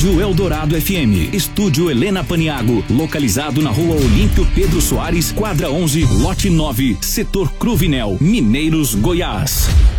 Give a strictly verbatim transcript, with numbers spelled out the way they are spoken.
Rádio Eldorado F M. Estúdio Helena Paniago, localizado na Rua Olímpio Pedro Soares, quadra onze, lote nove, setor Cruvinel, Mineiros, Goiás.